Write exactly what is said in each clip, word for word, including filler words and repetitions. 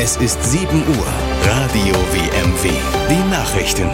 Es ist sieben Uhr. Radio W M W. Die Nachrichten.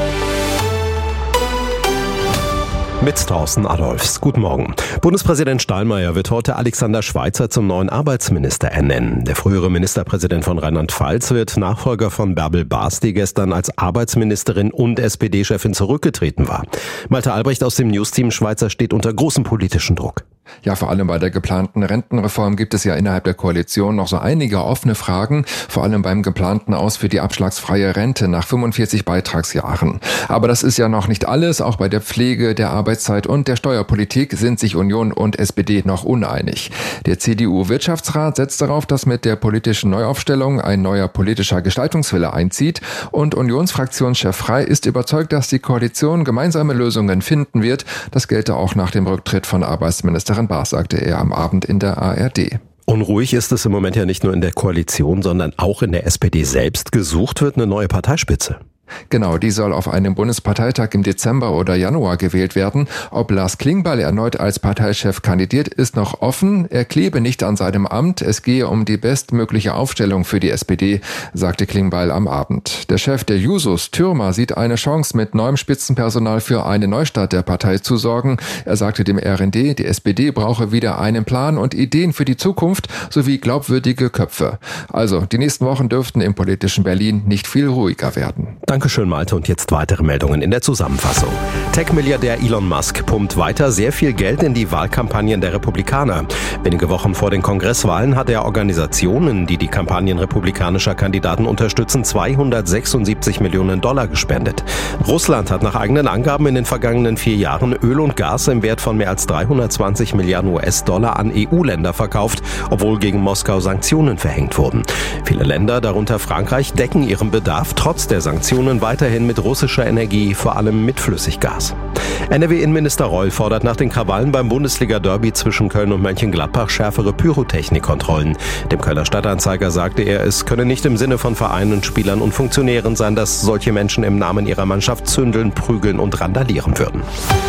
Mit Thorsten Adolfs. Guten Morgen. Bundespräsident Steinmeier wird heute Alexander Schweitzer zum neuen Arbeitsminister ernennen. Der frühere Ministerpräsident von Rheinland-Pfalz wird Nachfolger von Bärbel Baas, die gestern als Arbeitsministerin und S P D-Chefin zurückgetreten war. Malte Albrecht aus dem Newsteam. Schweitzer steht unter großem politischen Druck. Ja, vor allem bei der geplanten Rentenreform gibt es ja innerhalb der Koalition noch so einige offene Fragen, vor allem beim geplanten Aus für die abschlagsfreie Rente nach fünfundvierzig Beitragsjahren. Aber das ist ja noch nicht alles. Auch bei der Pflege, der Arbeitszeit und der Steuerpolitik sind sich Union und S P D noch uneinig. Der C D U-Wirtschaftsrat setzt darauf, dass mit der politischen Neuaufstellung ein neuer politischer Gestaltungswille einzieht. Und Unionsfraktionschef Frey ist überzeugt, dass die Koalition gemeinsame Lösungen finden wird. Das gelte auch nach dem Rücktritt von Arbeitsministerin Baas, sagte er am Abend in der A R D. Unruhig ist es im Moment ja nicht nur in der Koalition, sondern auch in der S P D selbst. Gesucht wird eine neue Parteispitze. Genau, die soll auf einem Bundesparteitag im Dezember oder Januar gewählt werden. Ob Lars Klingbeil erneut als Parteichef kandidiert, ist noch offen. Er klebe nicht an seinem Amt. Es gehe um die bestmögliche Aufstellung für die S P D, sagte Klingbeil am Abend. Der Chef der Jusos, Thürmer, sieht eine Chance, mit neuem Spitzenpersonal für eine Neustart der Partei zu sorgen. Er sagte dem R N D, die S P D brauche wieder einen Plan und Ideen für die Zukunft sowie glaubwürdige Köpfe. Also, die nächsten Wochen dürften im politischen Berlin nicht viel ruhiger werden. Dankeschön, Malte. Und jetzt weitere Meldungen in der Zusammenfassung. Tech-Milliardär Elon Musk pumpt weiter sehr viel Geld in die Wahlkampagnen der Republikaner. Wenige Wochen vor den Kongresswahlen hat er Organisationen, die die Kampagnen republikanischer Kandidaten unterstützen, zweihundertsechsundsiebzig Millionen Dollar gespendet. Russland hat nach eigenen Angaben in den vergangenen vier Jahren Öl und Gas im Wert von mehr als dreihundertzwanzig Milliarden U S-Dollar an E U-Länder verkauft, obwohl gegen Moskau Sanktionen verhängt wurden. Viele Länder, darunter Frankreich, decken ihren Bedarf trotz der Sanktionen weiterhin mit russischer Energie, vor allem mit Flüssiggas. N R W-Innenminister Reul fordert nach den Krawallen beim Bundesliga-Derby zwischen Köln und Mönchengladbach schärfere Pyrotechnikkontrollen. Dem Kölner Stadtanzeiger sagte er, es könne nicht im Sinne von Vereinen, Spielern und Funktionären sein, dass solche Menschen im Namen ihrer Mannschaft zündeln, prügeln und randalieren würden.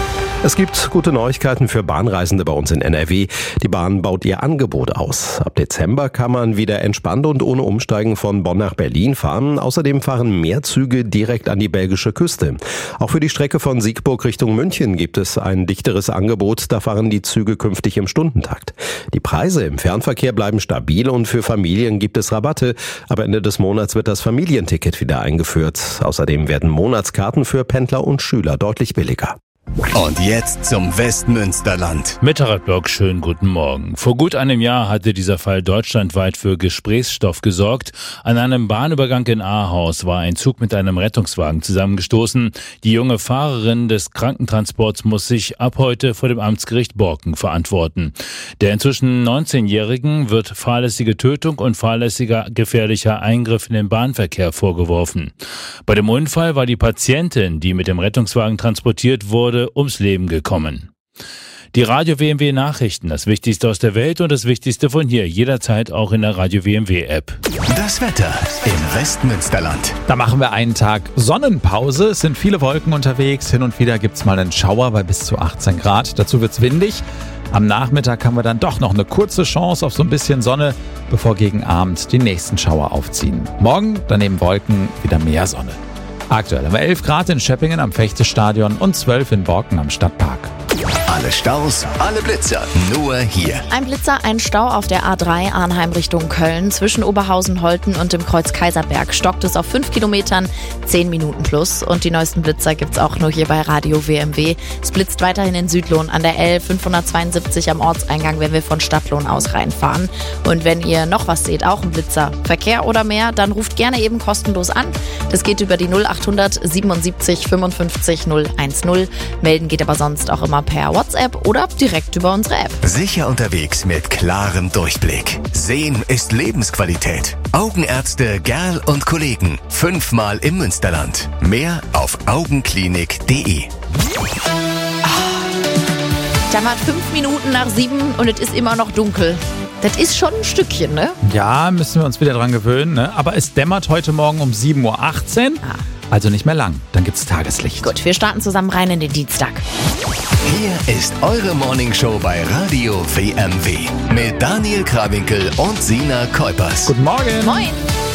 Es gibt gute Neuigkeiten für Bahnreisende bei uns in N R W. Die Bahn baut ihr Angebot aus. Ab Dezember kann man wieder entspannt und ohne Umsteigen von Bonn nach Berlin fahren. Außerdem fahren mehr Züge direkt an die belgische Küste. Auch für die Strecke von Siegburg Richtung München gibt es ein dichteres Angebot. Da fahren die Züge künftig im Stundentakt. Die Preise im Fernverkehr bleiben stabil und für Familien gibt es Rabatte. Ab Ende des Monats wird das Familienticket wieder eingeführt. Außerdem werden Monatskarten für Pendler und Schüler deutlich billiger. Und jetzt zum Westmünsterland. Mit Harald Block, schönen guten Morgen. Vor gut einem Jahr hatte dieser Fall deutschlandweit für Gesprächsstoff gesorgt. An einem Bahnübergang in Ahaus war ein Zug mit einem Rettungswagen zusammengestoßen. Die junge Fahrerin des Krankentransports muss sich ab heute vor dem Amtsgericht Borken verantworten. Der inzwischen neunzehnjährigen wird fahrlässige Tötung und fahrlässiger gefährlicher Eingriff in den Bahnverkehr vorgeworfen. Bei dem Unfall war die Patientin, die mit dem Rettungswagen transportiert wurde, ums Leben gekommen. Die Radio W M W Nachrichten, das Wichtigste aus der Welt und das Wichtigste von hier, jederzeit auch in der Radio W M W App. Das Wetter im Westmünsterland. Da machen wir einen Tag Sonnenpause. Es sind viele Wolken unterwegs. Hin und wieder gibt es mal einen Schauer bei bis zu achtzehn Grad. Dazu wird's windig. Am Nachmittag haben wir dann doch noch eine kurze Chance auf so ein bisschen Sonne, bevor gegen Abend die nächsten Schauer aufziehen. Morgen daneben Wolken, wieder mehr Sonne. Aktuell haben wir elf Grad in Schöppingen am Fechtestadion und zwölf in Borken am Stadtpark. Alle Staus, alle Blitzer, nur hier. Ein Blitzer, ein Stau auf der A drei Arnheim Richtung Köln. Zwischen Oberhausen, Holten und dem Kreuz Kaiserberg stockt es auf fünf Kilometern, zehn Minuten plus. Und die neuesten Blitzer gibt's auch nur hier bei Radio W M W. Es blitzt weiterhin in Südlohn an der L fünfhundertzweiundsiebzig am Ortseingang, wenn wir von Stadtlohn aus reinfahren. Und wenn ihr noch was seht, auch ein Blitzer, Verkehr oder mehr, dann ruft gerne eben kostenlos an. Das geht über die null achthundert siebenundsiebzig fünfundfünfzig null eins null. Melden geht aber sonst auch immer per WhatsApp oder direkt über unsere App. Sicher unterwegs mit klarem Durchblick. Sehen ist Lebensqualität. Augenärzte Gerl und Kollegen. Fünfmal im Münsterland. Mehr auf augenklinik punkt de. Dann war fünf Minuten nach sieben und es ist immer noch dunkel. Das ist schon ein Stückchen, ne? Ja, müssen wir uns wieder dran gewöhnen, ne? Aber es dämmert heute Morgen um sieben Uhr achtzehn. Ah. Also nicht mehr lang, dann gibt's Tageslicht. Gut, wir starten zusammen rein in den Dienstag. Hier ist eure Morningshow bei Radio W M W mit Daniel Krawinkel und Sina Kuipers. Guten Morgen. Moin.